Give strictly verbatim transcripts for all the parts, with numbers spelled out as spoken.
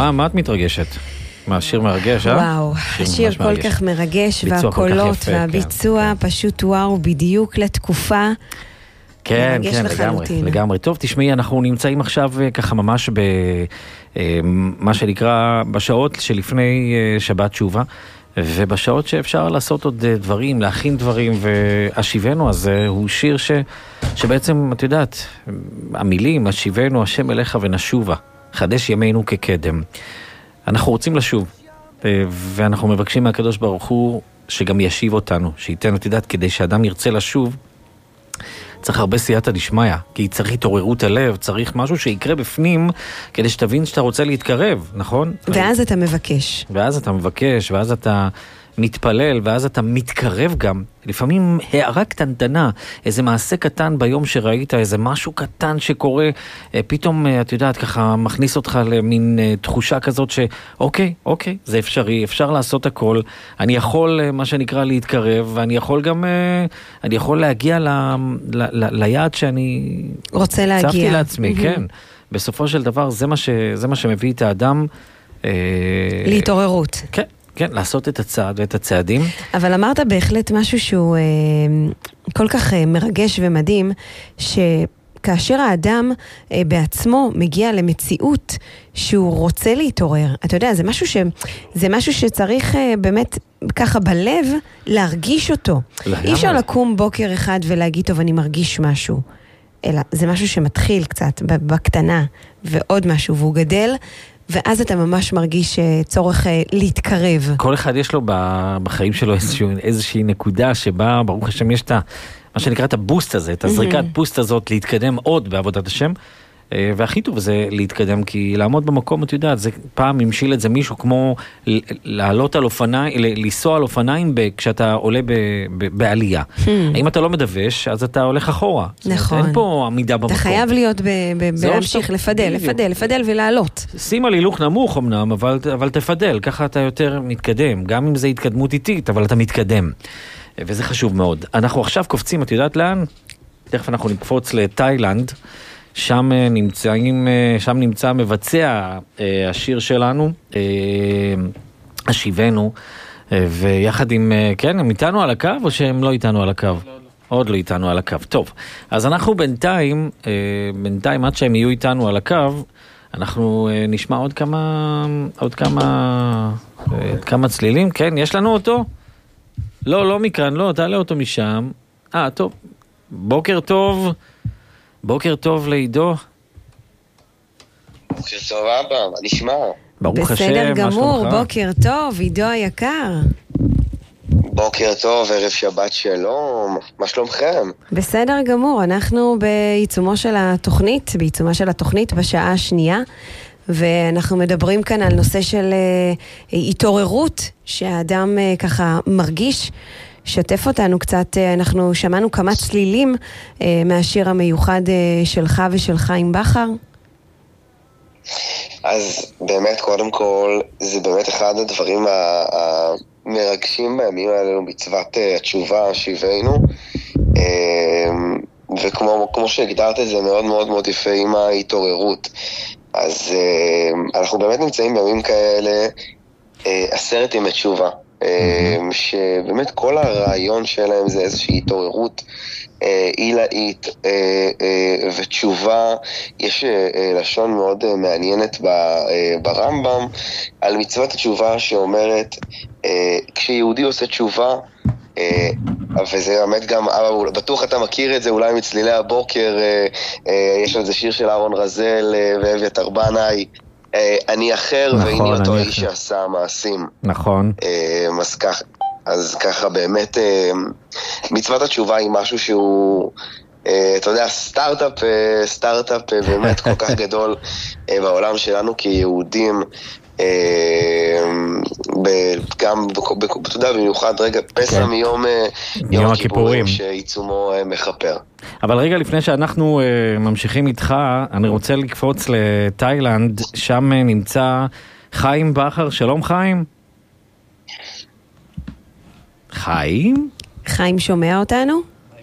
מה, מה את מתרגשת? מה, שיר מרגש, אה? וואו, השיר כל מרגש. כך מרגש, והקולות יפה, והביצוע כן. פשוט וואו, בדיוק לתקופה. כן, מרגש כן, לחלוטין. לגמרי, לגמרי. טוב, תשמעי, אנחנו נמצאים עכשיו ככה ממש במה שנקרא בשעות שלפני שבת תשובה, ובשעות שאפשר לעשות עוד דברים, להכין דברים, והשיבנו, אז הוא שיר ש, שבעצם, את יודעת, המילים, השיבנו, השם אליך ונשובה, חדש ימינו כקדם. אנחנו רוצים לשוב, ואנחנו מבקשים מהקדוש ברוך הוא שגם ישיב אותנו, שייתן, את יודעת, כדי שאדם ירצה לשוב, צריך הרבה סייעתא דשמיא, כי צריך התעוררות הלב, צריך משהו שיקרה בפנים, כדי שתבין שאתה רוצה להתקרב, נכון? ואז אתה מבקש. ואז אתה מבקש, ואז אתה מתפלל, ואז אתה מתקרב גם. לפעמים הערה קטנטנה, איזה מעשה קטן ביום שראית, איזה משהו קטן שקורה, פתאום, את יודעת, ככה מכניס אותך למין תחושה כזאת שאוקיי, אוקיי, זה אפשרי, אפשר לעשות הכל, אני יכול, מה שנקרא, להתקרב, ואני יכול גם, אני יכול להגיע ל, ל, ל, ליעד שאני רוצה להגיע. צפתי לעצמי, mm-hmm. כן. בסופו של דבר, זה מה, ש, זה מה שמביא את האדם להתעוררות. כן. כן, לעשות את הצעד ואת הצעדים. אבל אמרת בהחלט משהו שהוא אה, כל כך אה, מרגש ומדהים, שכאשר האדם אה, בעצמו מגיע למציאות שהוא רוצה להתעורר, אתה יודע, זה משהו, ש, זה משהו שצריך אה, באמת ככה בלב להרגיש אותו. אי אפשר לקום בוקר אחד ולהגיד, טוב, אני מרגיש משהו. אלא זה משהו שמתחיל קצת בקטנה, ועוד משהו, והוא גדל, ואז אתה ממש מרגיש צורך להתקרב. כל אחד יש לו בחיים שלו איזושהי, איזושהי נקודה שבה, ברוך השם, יש את ה, מה שנקרא את הבוסט הזה, את הזריקת בוסט הזאת, להתקדם עוד בעבודת השם, והכי טוב זה להתקדם, כי לעמוד במקום, את יודעת, זה פעם המשיל את זה מישהו כמו לעלות על אופניים, לנסוע על אופניים כשאתה עולה בעלייה. אם אתה לא מדווש, אז אתה הולך אחורה. נכון. אין פה עמידה במקום. אתה חייב להיות בלהמשיך לפדל, לפדל, לפדל ולעלות. שים על הילוך נמוך אמנם, אבל תפדל, ככה אתה יותר מתקדם, גם אם זה התקדמות איטית, אבל אתה מתקדם. וזה חשוב מאוד. אנחנו עכשיו קופצים, את יודעת לאן? תכף אנחנו נקפוץ לתאילנד, שם נמצאים, שם נמצא מבצע השיר שלנו, השיבנו, ויחד עם, כן, הם איתנו על הקו או שהם לא איתנו על הקו? לא, לא. עוד לא איתנו על הקו. טוב, אז אנחנו בינתיים, בינתיים עד שהם יהיו איתנו על הקו, אנחנו נשמע עוד כמה, עוד כמה, כמה צלילים. כן, יש לנו אותו? לא, לא מכאן, לא, תעלה אותו משם. אה, טוב. בוקר טוב. בוקר טוב לעידו. בוקר טוב אבא, מה נשמע? ברוך השם, מה שלומך? בסדר גמור, בוקר טוב, עידו היקר. בוקר טוב, ערב שבת שלום, מה שלומכם? בסדר גמור, אנחנו בעיצומו של התוכנית, בעיצומה של התוכנית בשעה השנייה, ואנחנו מדברים כאן על נושא של uh, התעוררות, שהאדם uh, ככה מרגיש. שתף אותנו קצת, אנחנו שמענו כמה צלילים uh, מהשיר המיוחד uh, שלך ושל חיים בכר. אז באמת, קודם כל, זה באמת אחד הדברים המרגשים בימים האלה, מצוות התשובה, שיבנו, וכמו כמו שהגדרת את זה מאוד מאוד מאוד יפה עם ההתעוררות. אז אנחנו באמת נמצאים בימים כאלה, עשרת ימי תשובה, שבאמת כל הרעיון שלהם זה איזושהי התעוררות עילאית ותשובה. יש לשון מאוד מעניינת ברמב"ם על מצוות התשובה שאומרת כשיהודי עושה תשובה, וזה באמת גם, בטוח אתה מכיר את זה אולי מצלילי הבוקר, יש על זה שיר של אהרון רזל ואביתר בנאי, אני אחר והנה אותו איש שעשה מעשים. נכון. אז ככה אז ככה באמת מצוות התשובה היא משהו שהוא, אתה יודע, סטארט-אפ, סטארט-אפ באמת כל כך גדול בעולם שלנו כיהודים, גם, אתה יודע, במיוחד רגע פסח מיום יום הכיפורים שעיצומו מחפר. אבל רגע לפני שאנחנו ממשיכים איתך, אני רוצה לקפוץ לתאילנד, שם נמצא חיים בכר. שלום חיים. חיים? חיים שומע אותנו?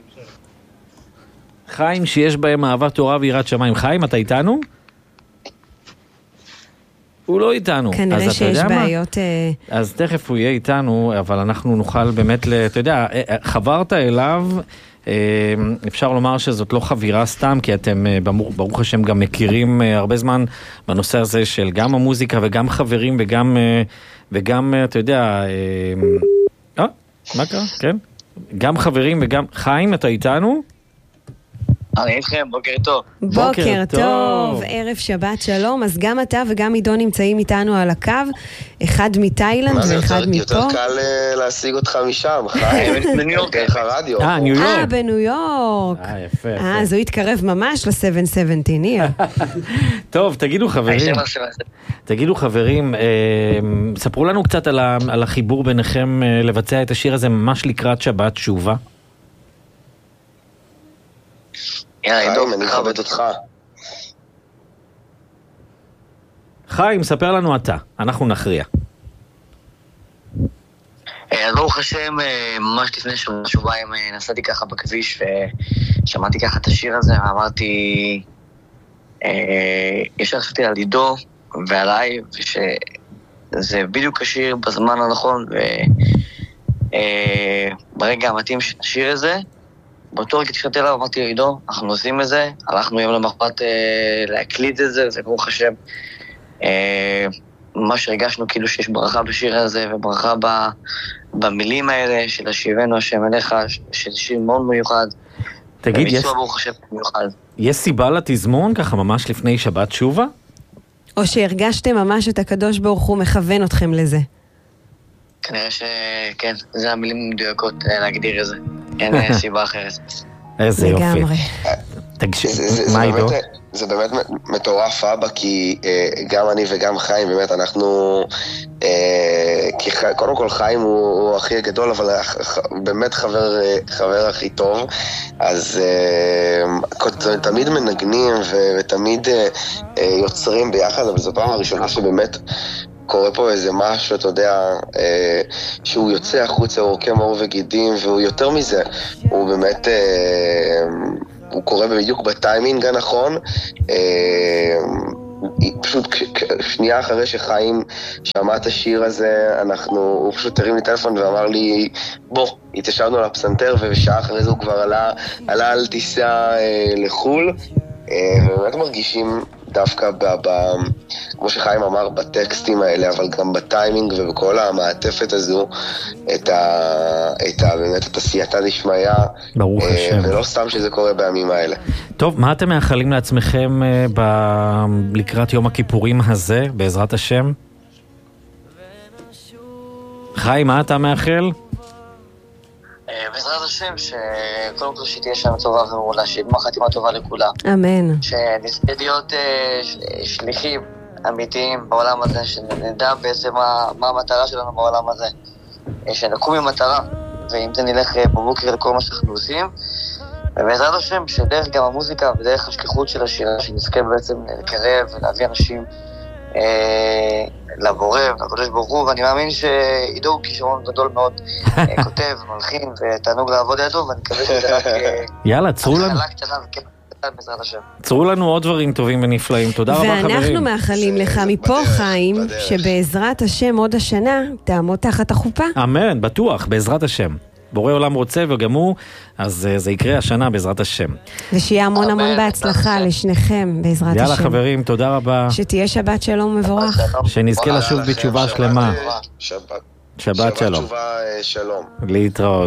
חיים שיש בהם אהבת תורה ויראת שמיים. חיים, אתה איתנו? הוא לא איתנו. כנראה שיש בעיות... אז תכף הוא יהיה איתנו, אבל אנחנו נוכל באמת, אתה יודע, חברת אליו, אפשר לומר שזאת לא חבירה סתם, כי אתם ברוך השם גם מכירים הרבה זמן בנושא הזה של גם המוזיקה וגם חברים וגם, וגם אתה יודע, אה, מה קרה? כן? גם חברים וגם... חיים, אתה איתנו? אני איתכם, בוקר טוב. בוקר טוב, ערב שבת שלום. אז גם אתה וגם עידו נמצאים איתנו על הקו, אחד מתאילנד ואחד מפה. יותר קל להשיג אותך משם, חיים. בניו יורק. דרך הרדיו. אה, ניו יורק. אה, בניו יורק. אה, יפה. אה, אז הוא התקרב ממש ל-שבע שבעים, ניר. טוב, תגידו חברים. תגידו חברים, ספרו לנו קצת על החיבור ביניכם לבצע את השיר הזה ממש לקראת שבת תשובה. חיים, אני מכבד אותך. חיים, ספר לנו אתה, אנחנו נכריע. אז ברוך השם, ממש לפני שבועיים נסעתי ככה בכביש ושמעתי ככה את השיר הזה ואמרתי, ישר חשבתי על עידו ועליי, ושזה בדיוק השיר בזמן הנכון וברגע המתאים של השיר הזה. באותו רגע התקשרתי אליו, אמרתי עידו, אנחנו עושים את זה, הלכנו יום למחרת אה, להקליט את זה, וברוך השם, אה, ממש הרגשנו כאילו שיש ברכה בשיר הזה, וברכה ב, במילים האלה של השיבנו השם אליך, של שיר מאוד מיוחד. תגיד, יש... ברוך השם מיוחד. יש סיבה לתזמון ככה ממש לפני שבת תשובה? או שהרגשתם ממש את הקדוש ברוך הוא מכוון אתכם לזה? כנראה שכן, זה המילים מדויקות להגדיר את זה. אין סיבה אחרת. איזה יופי. לגמרי. מה עידו? זה באמת מטורף אבא, כי גם אני וגם חיים, באמת אנחנו, קודם כל חיים הוא הכי הגדול, אבל באמת חבר הכי טוב, אז תמיד מנגנים ותמיד יוצרים ביחד, אבל זו פעם הראשונה שבאמת קורה פה איזה משהו, אתה יודע, אה, שהוא יוצא החוצה, הוא רוקם עור וגידים, והוא יותר מזה, הוא באמת, אה, הוא קורה בדיוק בטיימינג הנכון, אה, פשוט שנייה אחרי שחיים שמע את השיר הזה, אנחנו, הוא פשוט הרים לי טלפון ואמר לי, בוא, התיישבנו על הפסנתר, ושעה אחרי זה הוא כבר עלה, עלה על טיסה אה, לחול, אה, ובאמת מרגישים דווקא, ב, ב, כמו שחיים אמר, בטקסטים האלה, אבל גם בטיימינג ובכל המעטפת הזו, את, ה, את ה, באמת את הסייעתא דשמיא, ברוך אה, השם. ולא סתם שזה קורה בימים האלה. טוב, מה אתם מאחלים לעצמכם אה, ב, לקראת יום הכיפורים הזה, בעזרת השם? חיים, מה אתה מאחל? בעזרת השם, שקודם כל שתהיה שנה טובה ומעולה, שיגמר חתימה טובה לכולם. אמן. שנזכה להיות שליחים אמיתיים בעולם הזה, שנדע בעצם מה המטרה שלנו בעולם הזה, שנקום עם מטרה, ואם זה נלך בבוקר לכל מה שאנחנו עושים, ובעזרת השם, שדרך גם המוזיקה ודרך השליחות של השירה, שנזכה בעצם לקרב ולהביא אנשים לבורא, לקדוש ברוך הוא, ואני מאמין שעידו הוא כישרון גדול מאוד, כותב, מלחין, ותענוג לעבוד לידו, ואני מקווה שזה רק... יאללה, צרו לנו. צרו לנו עוד דברים טובים ונפלאים. תודה רבה חברים. ואנחנו מאחלים לך מפה חיים, שבעזרת השם עוד השנה תעמוד תחת החופה. אמן, בטוח, בעזרת השם. בורא עולם רוצה וגם הוא, אז זה יקרה השנה בעזרת השם. ושיהיה המון המון בהצלחה לשניכם בעזרת השם. יאללה חברים, תודה רבה. שתהיה שבת שלום מבורך. שנזכה לשוב בתשובה שלמה. שבת שבת שלום. תשובה שלום. להתראות.